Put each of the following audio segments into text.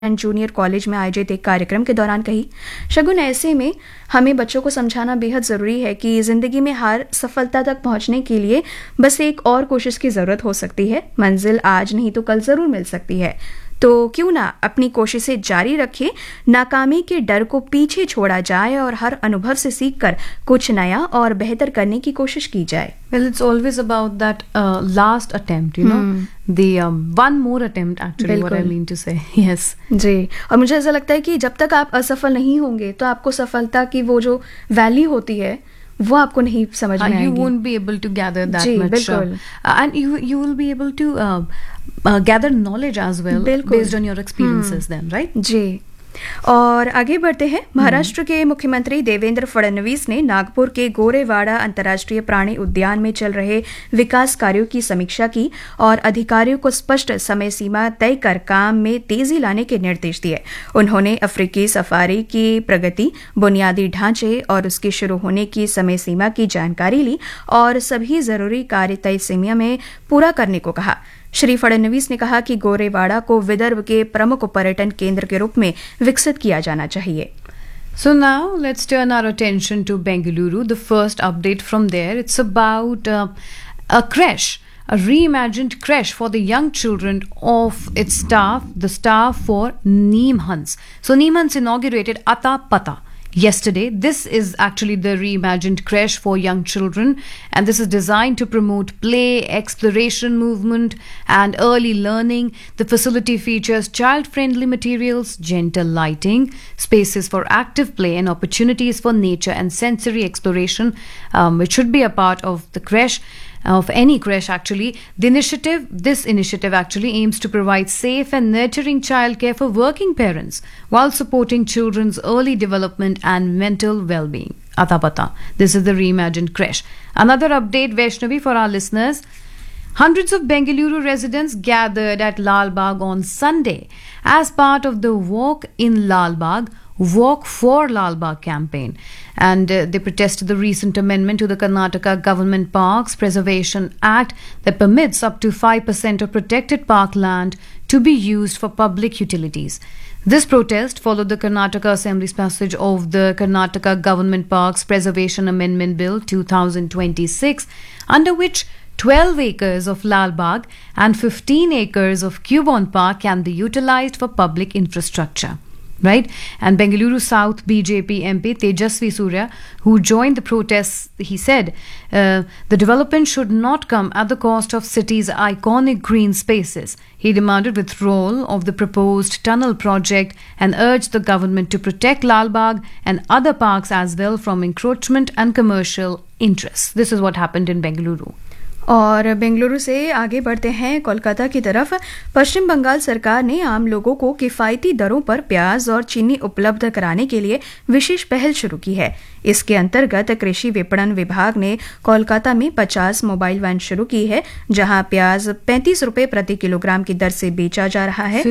And junior college में आयोजित एक कार्यक्रम के दौरान कही। शगुन, ऐसे में हमें बच्चों को समझाना बेहद ज़रूरी है कि ज़िंदगी में हर सफलता तक पहुंचने के लिए बस एक और कोशिश की ज़रूरत हो सकती है। मंजिल आज नहीं तो कल ज़रूर मिल सकती है, तो क्यों ना अपनी कोशिशें जारी रखें, नाकामी के डर को पीछे छोड़ा जाए और हर अनुभव से सीखकर कुछ नया और बेहतर करने की कोशिश की जाए। Well, it's always about that last attempt, you know, the one more attempt actually, what I mean to say. Yes. जी, और मुझे ऐसा लगता है कि जब तक आप असफल नहीं होंगे तो आपको सफलता की वो जो वैल्यू होती है वो आपको नहीं समझ में आएगी। You won't be able to gather that ji, much, बिल्कुल। and you will be able to gather knowledge as well based on your experiences then, right? जी, और आगे बढ़ते हैं। महाराष्ट्र के मुख्यमंत्री देवेंद्र फडणवीस ने नागपुर के गोरेवाड़ा अंतर्राष्ट्रीय प्राणी उद्यान में चल रहे विकास कार्यों की समीक्षा की और अधिकारियों को स्पष्ट समय सीमा तय कर काम में तेजी लाने के निर्देश दिए। उन्होंने अफ्रीकी सफारी की प्रगति, बुनियादी ढांचे और उसके शुरू होने की समय सीमा की जानकारी ली और सभी जरूरी कार्य तय समय में पूरा करने को कहा। श्री फडणवीस ने कहा कि गोरेवाड़ा को विदर्भ के प्रमुख पर्यटन केंद्र के रूप में विकसित किया जाना चाहिए। So now let's turn our attention to Bengaluru. The first update from there, it's about a creche, a reimagined creche for the young children of its staff, the staff for Neem Hans. So Neem Hans inaugurated Ata Pata yesterday. This is actually the reimagined creche for young children, and this is designed to promote play, exploration, movement, and early learning. The facility features child-friendly materials, gentle lighting, spaces for active play, and opportunities for nature and sensory exploration, which should be a part of the creche. Of any creche actually. This initiative actually aims to provide safe and nurturing childcare for working parents while supporting children's early development and mental well-being. Atapata. This is the reimagined creche. Another update, Vaishnavi, for our listeners. Hundreds of Bengaluru residents gathered at Lal Bagh on Sunday as part of the Walk in Lal Bagh, Walk for Lal Bagh campaign, and they protested the recent amendment to the Karnataka Government Parks Preservation Act that permits up to 5% of protected parkland to be used for public utilities. This protest followed the Karnataka Assembly's passage of the Karnataka Government Parks Preservation Amendment Bill 2026, under which 12 acres of Lal Bagh and 15 acres of Cubon Park can be utilized for public infrastructure. Right? And Bengaluru South BJP MP Tejasvi Surya, who joined the protests, he said, the development should not come at the cost of city's iconic green spaces. He demanded withdrawal of the proposed tunnel project and urged the government to protect Lal Bagh and other parks as well from encroachment and commercial interests. This is what happened in Bengaluru. और बेंगलुरु से आगे बढ़ते हैं कोलकाता की तरफ। पश्चिम बंगाल सरकार ने आम लोगों को किफ़ायती दरों पर प्याज और चीनी उपलब्ध कराने के लिए विशेष पहल शुरू की है। इसके अंतर्गत कृषि विपणन विभाग ने कोलकाता में 50 मोबाइल वैन शुरू की है, जहां प्याज 35 रुपए प्रति किलोग्राम की दर से बेचा जा रहा है।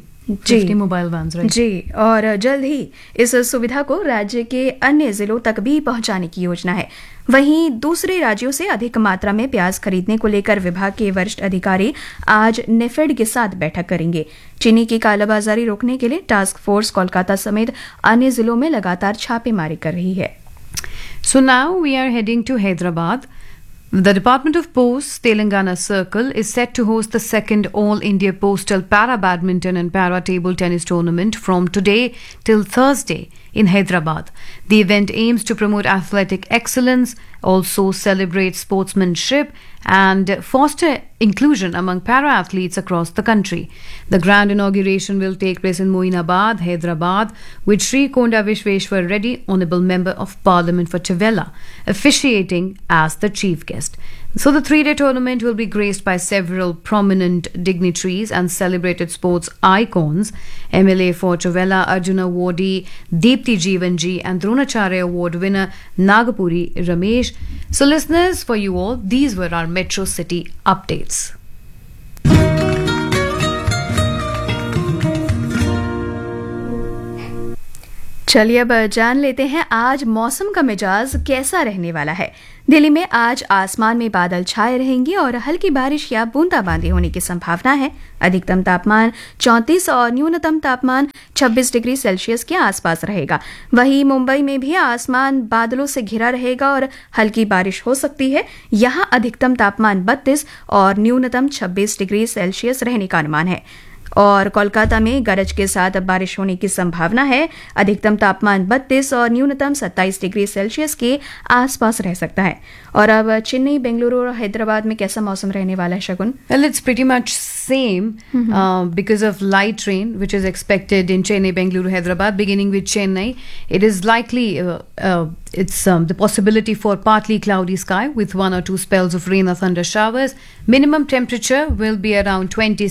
50 मोबाइल वैन्स, राइट? जी, और जल्द ही इस सुविधा को राज्य के अन्य जिलों तक भी पहुंचाने की योजना है। वहीं दूसरे राज्यों से अधिक मात्रा में प्याज खरीदने को लेकर विभाग के वरिष्ठ अधिकारी आज नेफेड के साथ बैठक करेंगे। चीनी की कालाबाजारी रोकने के लिए टास्क फोर्स कोलकाता समेत अन्य जिलों में लगातार छापेमारी कर रही है। So now we are heading to Hyderabad. The Department of Posts Telangana Circle is set to host the second All India Postal Para Badminton and Para Table Tennis Tournament from today till Thursday in Hyderabad. The event aims to promote athletic excellence, also celebrate sportsmanship and foster inclusion among para-athletes across the country. The grand inauguration will take place in Moinabad, Hyderabad, with Sri Konda Vishweshwar Reddy, Honourable Member of Parliament for Chevella, officiating as the chief guest. So the three-day tournament will be graced by several prominent dignitaries and celebrated sports icons. MLA for Chavela Arjuna Wadi, Deepthi Jeevanji and Dronacharya Award winner Nagapuri Ramesh. So listeners, for you all, these were our Metro City updates. चलिए अब जान लेते हैं आज मौसम का मिजाज कैसा रहने वाला है। दिल्ली में आज आसमान में बादल छाए रहेंगे और हल्की बारिश या बूंदाबांदी होने की संभावना है। अधिकतम तापमान 34 और न्यूनतम तापमान 26 डिग्री सेल्सियस के आसपास रहेगा। वहीं मुंबई में भी आसमान बादलों से घिरा रहेगा और हल्की बारिश हो सकती है। यहां अधिकतम तापमान 32 और न्यूनतम 26 डिग्री सेल्सियस रहने का अनुमान है। और कोलकाता में गरज के साथ बारिश होने की संभावना है। अधिकतम तापमान 32 और न्यूनतम 27 डिग्री सेल्सियस के आसपास रह सकता है। और अब चेन्नई, बेंगलुरु और हैदराबाद में कैसा मौसम रहने वाला है शगुन? Well, it's pretty much same because of light rain which is expected in Chennai, Bengaluru, Hyderabad. Beginning with Chennai, it is likely it's the possibility for partly cloudy sky with 1 or 2 spells of rain or thunder showers. Minimum temperature will be around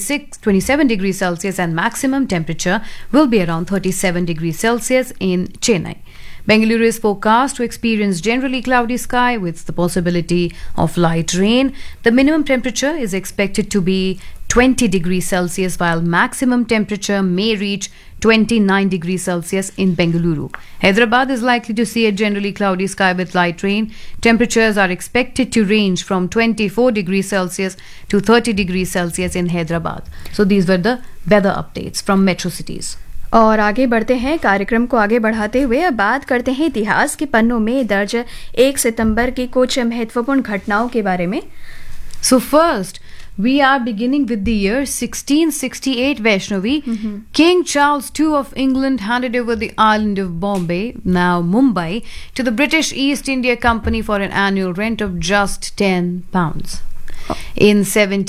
27 degrees Celsius and maximum temperature will be around 37 degrees Celsius in Chennai. Bengaluru is forecast to experience generally cloudy sky with the possibility of light rain. The minimum temperature is expected to be 20 degrees Celsius while maximum temperature may reach 29 degrees Celsius in Bengaluru. Hyderabad is likely to see a generally cloudy sky with light rain. Temperatures are expected to range from 24 degrees Celsius to 30 degrees Celsius in Hyderabad. So these were the weather updates from metro cities. और आगे बढ़ते हैं। कार्यक्रम को आगे बढ़ाते हुए अब बात करते हैं इतिहास के पन्नों में दर्ज 1 सितंबर की कुछ महत्वपूर्ण घटनाओं के बारे में। So first, we are beginning with the year 1668, Vaishnavi. King Charles II of England handed over the island of Bombay, now Mumbai, to the British East India Company for an annual rent of just £10. In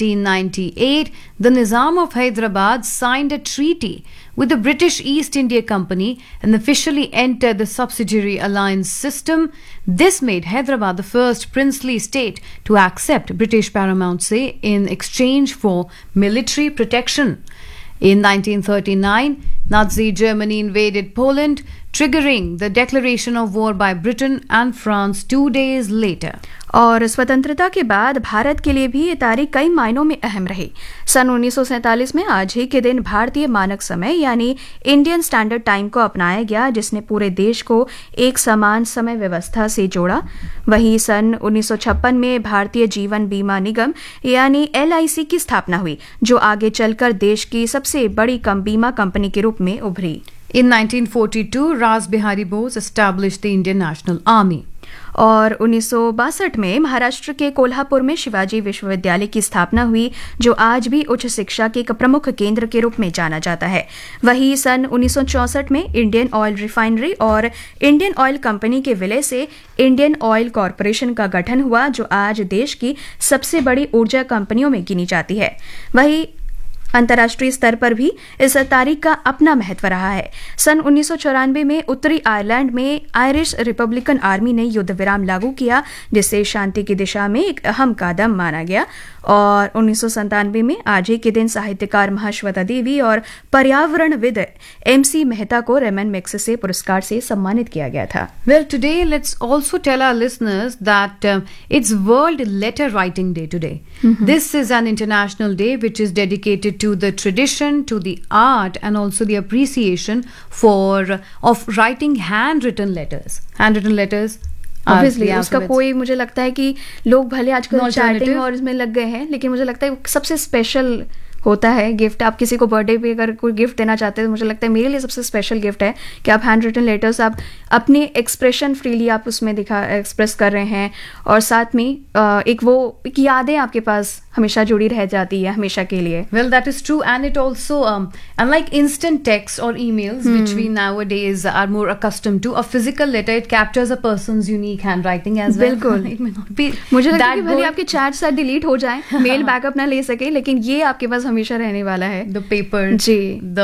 1798, the Nizam of Hyderabad signed a treaty with the British East India Company and officially entered the subsidiary alliance system. This made Hyderabad the first princely state to accept British paramountcy in exchange for military protection. In 1939, Nazi Germany invaded Poland, triggering the declaration of war by Britain and France 2 days later. और स्वतंत्रता के बाद भारत के लिए भी ये तारीख कई मायनों में अहम रही। सन 1947 में आज ही के दिन भारतीय मानक समय यानी इंडियन स्टैंडर्ड टाइम को अपनाया गया, जिसने पूरे देश को एक समान समय व्यवस्था से जोड़ा। वहीं सन 1956 में भारतीय जीवन बीमा निगम यानी LIC की स्थापना हुई, जो आगे चलकर देश की सबसे बड़ी बीमा कंपनी के रूप में उभरी। In 1942, Ras Bihari Bose established the Indian National Army. और 1962 में महाराष्ट्र के कोल्हापुर में शिवाजी विश्वविद्यालय की स्थापना हुई, जो आज भी उच्च शिक्षा के एक प्रमुख केंद्र के रूप में जाना जाता है। वहीं सन 1964 में इंडियन ऑयल रिफाइनरी और इंडियन ऑयल कंपनी के विलय से इंडियन ऑयल कॉरपोरेशन का गठन हुआ, जो आज देश की सबसे बड़ी ऊर्जा कंपनियों में गिनी जाती है। वहीं अंतर्राष्ट्रीय स्तर पर भी इस तारीख का अपना महत्व रहा है। सन 1994 में उत्तरी आयरलैंड में आयरिश रिपब्लिकन आर्मी ने युद्ध विराम लागू किया, जिससे शांति की दिशा में एक अहम कदम माना गया। और 1997 में आज ही के दिन साहित्यकार महाश्वेता देवी और पर्यावरणविद MC मेहता को रेमन मैग्सेसे पुरस्कार से सम्मानित किया गया था। Well, today let's also tell our listeners that it's World Letter Writing Day today. This is an international day which is dedicated to the tradition, to the art, and also the appreciation of writing handwritten letters. Handwritten letters. Obviously, उसका कोई मुझे लगता है कि लोग भले आजकल chatting और इसमें लग गए हैं, लेकिन मुझे लगता है सबसे स्पेशल होता है गिफ्ट। आप किसी को बर्थडे पे अगर कोई गिफ्ट देना चाहते हैं तो मुझे लगता है मेरे लिए सबसे स्पेशल गिफ्ट है कि आप हैंड रिटन लेटर्स, आप अपनी एक्सप्रेशन फ्रीली आप उसमें एक्सप्रेस कर रहे हैं, और साथ में एक यादें आपके पास हमेशा जुड़ी रह जाती है हमेशा के लिए। Well, that is true, and it also unlike instant text or emails which we nowadays are more accustomed to, a physical letter, it captures a person's unique handwriting as well. बिल्कुल। It may not be मुझे लगता है that कि भले good. आपके chat साथ delete हो जाए, मेल बैकअप ना ले सके, लेकिन ये आपके पास हमेशा रहने वाला है। The paper, ji,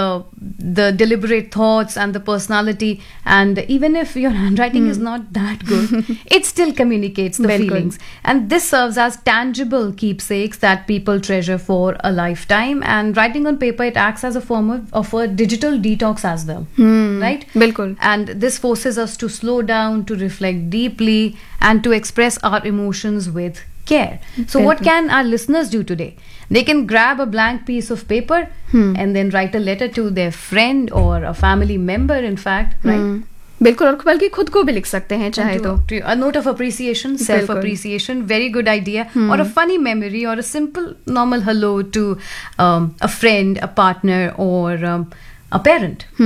the deliberate thoughts and the personality, and even if your handwriting is not that good, it still communicates the बिल्कुल। feelings, and this serves as tangible keepsakes that people treasure for a lifetime. And writing on paper, it acts as a form of a digital detox as well, right? बिल्कुल। And this forces us to slow down, to reflect deeply, and to express our emotions with care. So what can our listeners do today? They can grab a blank piece of paper and then write a letter to their friend or a family member, in fact, right? बिल्कुल, और बल्कि खुद को भी लिख सकते हैं चाहे तो। A note of appreciation, self-appreciation, very good idea. Or a funny memory, or a simple, normal hello to a friend, a partner, or a parent.